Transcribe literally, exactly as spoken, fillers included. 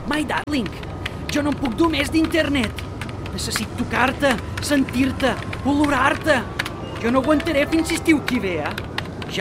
My darling, jo no em puc dur més d'internet. Necessito tocar-te, sentir-te, olorar-te. Jo no aguantaré fins estiu que ve, eh?